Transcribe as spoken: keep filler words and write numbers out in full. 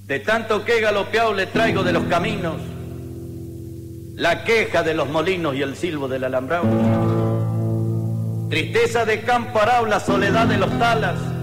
De tanto que he galopeado le traigo de los caminos la queja de los molinos y el silbo del alambrado. Tristeza de campo arao, la soledad de los talas,